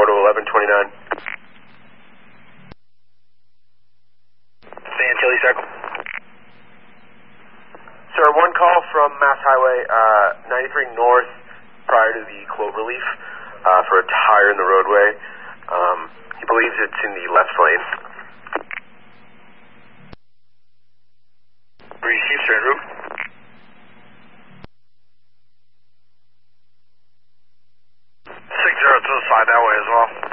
to 1129. San Tilly Circle. Sir, one call from Mass Highway 93 North prior to the Cloverleaf for a tire in the roadway. He believes it's in the left lane. Receive, sir, en route. 6025 that way as well.